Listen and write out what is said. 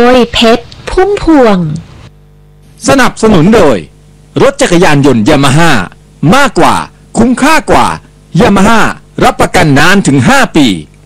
ยเพชรพุ่มพวงสนับสนุนโดยรถจักรยานยนต์ยามาฮ่ามากกว่าคุ้มค่ากว่ายามาฮ่ารับประกันนานถึง5 ปี